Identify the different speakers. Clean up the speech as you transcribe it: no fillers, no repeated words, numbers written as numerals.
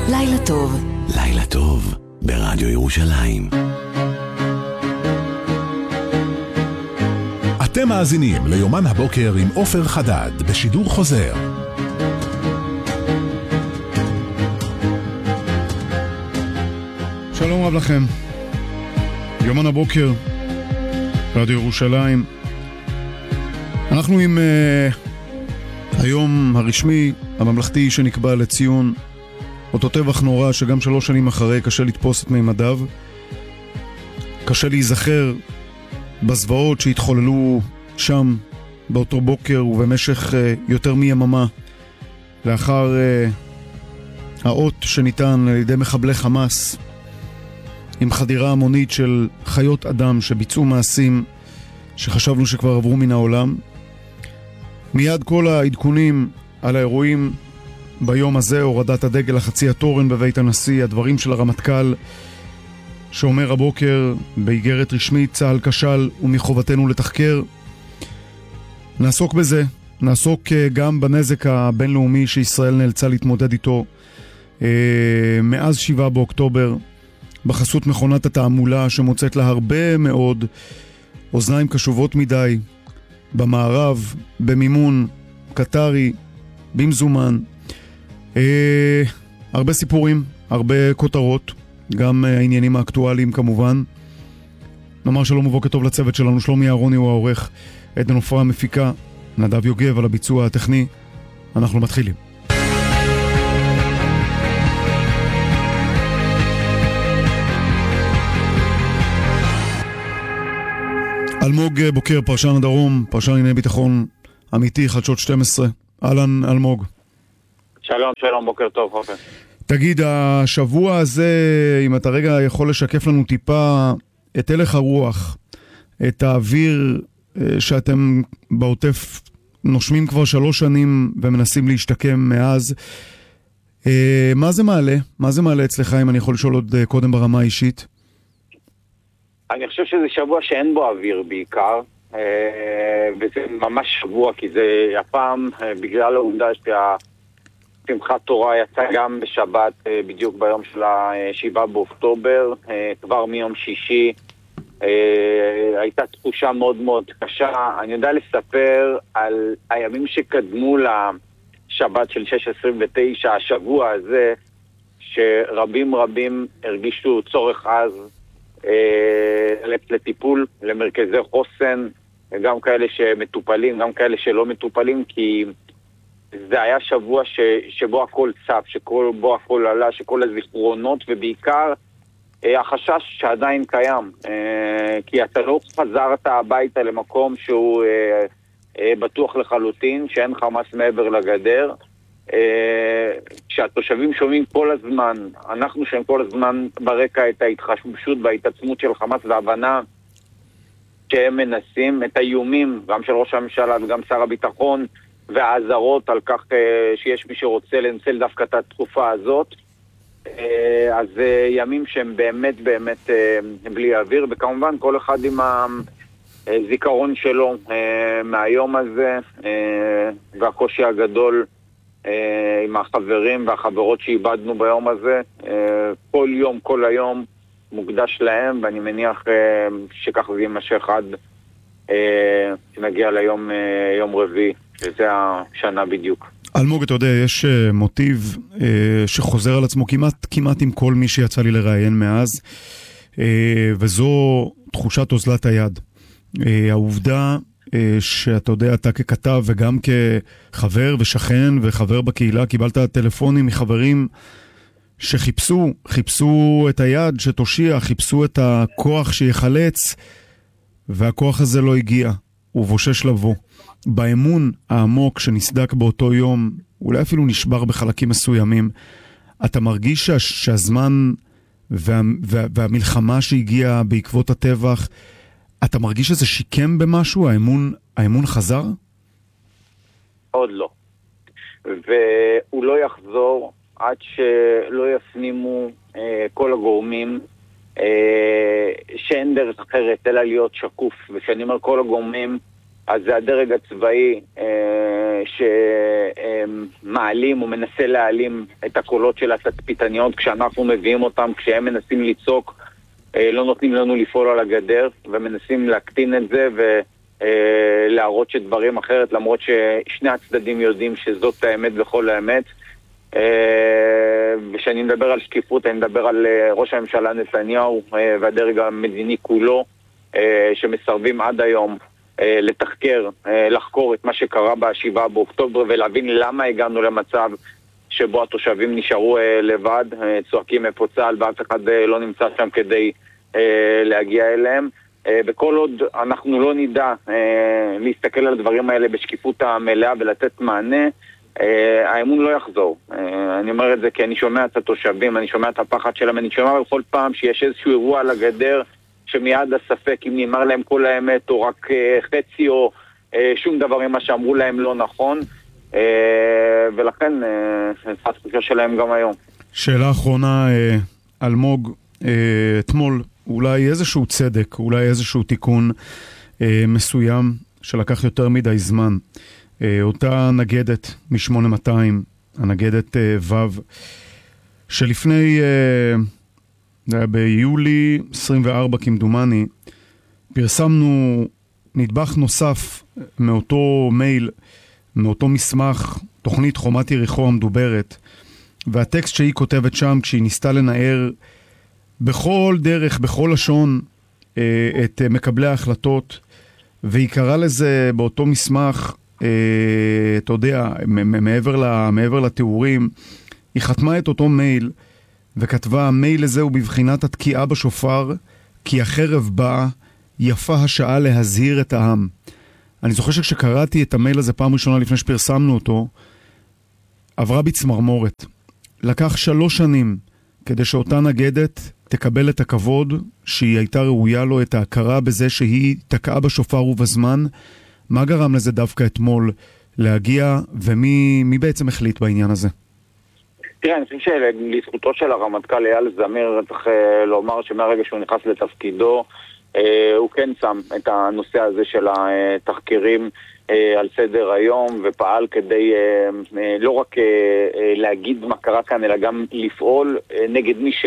Speaker 1: לילה טוב.
Speaker 2: לילה טוב ברדיו ירושלים.
Speaker 3: אתם מאזינים ליומן הבוקר עם עופר חדד בשידור חוזר.
Speaker 4: שלום רב לכם. יומן הבוקר רדיו ירושלים. אנחנו עם היום הרשמי הממלכתי שנקבע לציון אותו טבח נורא שגם 3 שנים אחרי קשה לתפוס את מימדיו, קשה להיזכר בזוועות שהתחוללו שם באותו בוקר ובמשך יותר מיממה לאחר האות שניתן על ידי מחבלי חמאס עם חדירה המונית של חיות אדם שביצעו מעשים שחשבנו שכבר עברו מן העולם. מיד כל העדכונים על האירועים ביום הזה, הורדת הדגל לחצי התורן בבית הנשיא, הדברים של הרמטכ"ל שאומר הבוקר באיגרת רשמית, צה"ל כשל ומחובתנו לתחקר. נעסוק בזה, נעסוק גם בנזק הבינלאומי שישראל נאלצה להתמודד איתו מאז 7 באוקטובר, בחסות מכונת התעמולה שמוצאת לה הרבה מאוד אוזניים קשובות מדי במערב, במימון קטרי, במזומן. הרבה סיפורים, הרבה כותרות, גם העניינים האקטואליים כמובן. נאמר שלום ובוקר טוב לצוות שלנו, שלומי אהרוני הוא העורך, עדן עופרה המפיקה, נדב יוגב על הביצוע הטכני. אנחנו מתחילים. אלמוג בוקר, פרשן הדרום, פרשן לענייני ביטחון אמיתי, חדשות 12. אהלן אלמוג.
Speaker 5: שלום, שלום, בוקר טוב, אוקיי.
Speaker 4: תגיד, השבוע הזה, אם אתה רגע יכול לשקף לנו טיפה את הלך הרוח, את האוויר שאתם בעוטף נושמים כבר 3 שנים ומנסים להשתקם מאז, מה זה מעלה? מה זה מעלה אצלך, אם אני יכול לשאול עוד קודם ברמה האישית?
Speaker 5: אני חושב שזה שבוע שאין בו אוויר בעיקר, וזה ממש שבוע, כי זה הפעם, בגלל העובדה שמחת תורה יצא גם בשבת, בדיוק ביום של 7 באוקטובר, כבר מיום שישי, הייתה תחושה מאוד מאוד קשה. אני יודע לספר על הימים שקדמו לשבת של 6/29, השבוע הזה, שרבים הרגישו צורך אז לטיפול, למרכזי חוסן, גם כאלה שמטופלים, גם כאלה שלא מטופלים, כי זה היה שבוע שבו הכל צף, שבו הכל עלה, שכל הזיכרונות, ובעיקר החשש שעדיין קיים, כי אתה לא חזרת הביתה למקום שהוא בטוח לחלוטין, שאין חמאס מעבר לגדר, כשהתושבים שומעים כל הזמן, אנחנו שומעים כל הזמן ברקע את ההתחשבות וההתעצמות של חמאס והבנה שהם מנסים, את האיומים גם של ראש הממשלה וגם שר הביטחון והעזרות על כך שיש מי שרוצה לנצל דווקא את התקופה הזאת, אז ימים שהם באמת באמת בלי אוויר, וכמובן כל אחד עם הזיכרון שלו מהיום הזה והקושי הגדול עם החברים והחברות שאיבדנו ביום הזה. כל יום, כל היום מוקדש להם, ואני מניח שכך זה יימשך עד שנגיע ליום יום רביעי, שזה השנה בדיוק.
Speaker 4: אלמוג, אתה יודע, יש מוטיב שחוזר על עצמו כמעט עם כל מי שיצא לי לראיין מאז, וזו תחושת אוזלת היד. העובדה שאתה יודע, אתה ככתב וגם כחבר ושכן וחבר בקהילה, קיבלת טלפונים שחיפשו את היד שתושיע, חיפשו את הכוח שיחלץ, והכוח הזה לא הגיע, הוא בושש לבוא. באמון העמוק שנסדק באותו יום, אולי אפילו נשבר בחלקים מסוימים, אתה מרגיש שהזמן והמלחמה שהגיעה בעקבות הטבח, אתה מרגיש שזה שיקם במשהו? האמון חזר?
Speaker 5: עוד לא. והוא לא יחזור עד שלא יפנימו כל הגורמים שאין דרך אחרת אלא להיות שקוף. ושאני אומר כל הגורמים, אז זה הדרג הצבאי שמעלים או מנסה להעלים את הקולות של התצפיתניות כשאנחנו מביאים אותם, כשהם מנסים לצעוק, לא נותנים לנו לפעול על הגדר ומנסים להקטין את זה ולהראות שדברים אחרת, למרות ששני הצדדים יודעים שזאת האמת בכל האמת. ושאני מדבר על שקיפות, אני מדבר על ראש הממשלה נתניהו והדרג המדיני כולו, שמסרבים עד היום לתחקר, לחקור את מה שקרה ב7 באוקטובר ולהבין למה הגענו למצב שבו התושבים נשארו לבד, צועקים איפה צה"ל ואף אחד לא נמצא שם כדי להגיע אליהם. וכל עוד אנחנו לא נדע להסתכל על הדברים האלה בשקיפות המלאה ולתת מענה, האמון לא יחזור. אני אומר את זה כי אני שומע את התושבים, אני שומע את הפחד שלהם, אני שומע בכל פעם שיש איזשהו אירוע על הגדר שמיד הספק אם נאמר להם כל האמת או רק חצי או שום דבר ממה שאמרו להם לא נכון, ולכן התחושה שלהם גם היום.
Speaker 4: שאלה אחרונה, אלמוג, אתמול אולי איזשהו צדק, אולי איזשהו תיקון מסוים שלקח יותר מדי זמן. אותה נגדת מ-8200, הנגדת ו', שלפני, ביולי 24 כמדומני, פרסמנו נדבך נוסף מאותו מייל, מאותו מסמך, תוכנית חומת יריחו המדוברת, והטקסט שהיא כותבת שם כשהיא ניסתה לנער בכל דרך, בכל לשון, את מקבלי ההחלטות, והיא קראה לזה באותו מסמך, אתה יודע, מעבר לתיאורים, היא חתמה את אותו מייל וכתבה, המייל הזה הוא בבחינת התקיעה בשופר, כי החרב באה, יפה השעה להזהיר את העם. אני זוכר שכשקראתי את המייל הזה פעם ראשונה לפני שפרסמנו אותו, עברה בי צמרמורת. לקח 3 שנים כדי שאותה נגדת תקבל את הכבוד שהיא הייתה ראויה לו, את ההכרה בזה שהיא תקעה בשופר ובזמן. מה גרם לזה דווקא אתמול להגיע, ומי בעצם החליט בעניין הזה?
Speaker 5: תראה, אני חושב שלזכותו של הרמטכ"ל אייל זמיר צריך לומר שמהרגע שהוא נכנס לתפקידו, הוא כן שם את הנושא הזה של התחקירים על סדר היום, ופעל כדי לא רק להגיד מה קרה כאן, אלא גם לפעול נגד מי